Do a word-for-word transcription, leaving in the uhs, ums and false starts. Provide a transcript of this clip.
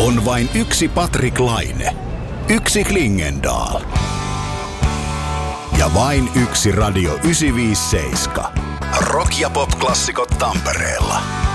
On vain yksi Patrik Laine, yksi Klingendahl ja vain yksi Radio yhdeksänsataaviisikymmentäseitsemän. Rock- ja pop-klassikot Tampereella.